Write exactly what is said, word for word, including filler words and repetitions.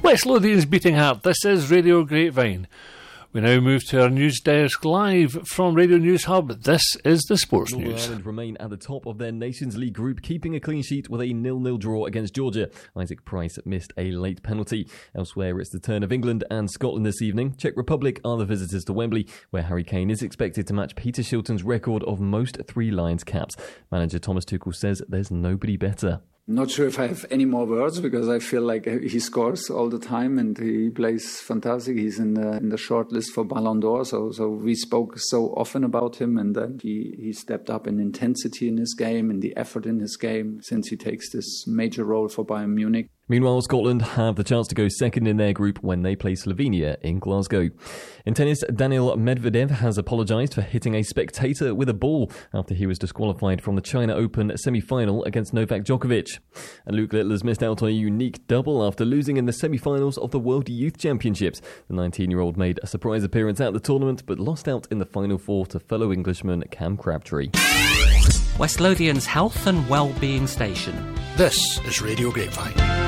West Lothians beating Heart. This is Radio Grapevine. We now move to our news desk live from Radio News Hub. This is the Sports Northern News. Ireland remain at the top of their Nations League group, keeping a clean sheet with a nil-nil draw against Georgia. Isaac Price missed a late penalty. Elsewhere, it's the turn of England and Scotland this evening. Czech Republic are the visitors to Wembley, where Harry Kane is expected to match Peter Shilton's record of most Three Lions caps. Manager Thomas Tuchel says there's nobody better. Not sure if I have any more words, because I feel like he scores all the time and he plays fantastic. He's in the in the short list for Ballon d'Or, so so we spoke so often about him, and then he, he stepped up in intensity in his game, in the effort in his game, since he takes this major role for Bayern Munich. Meanwhile, Scotland have the chance to go second in their group when they play Slovenia in Glasgow. In tennis, Daniil Medvedev has apologised for hitting a spectator with a ball after he was disqualified from the China Open semi-final against Novak Djokovic. And Luke Littler's missed out on a unique double after losing in the semi-finals of the World Youth Championships. The nineteen-year-old made a surprise appearance at the tournament but lost out in the final four to fellow Englishman Cam Crabtree. West Lothian's health and well-being station. This is Radio Grapevine.